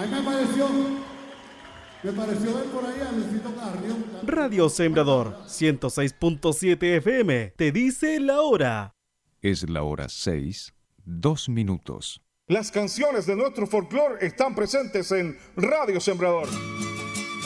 A mí me pareció ver por ahí a Luisito Carrión. Radio Sembrador 106.7 FM te dice la hora. Es la hora 6, 2 minutos. Las canciones de nuestro folclore están presentes en Radio Sembrador.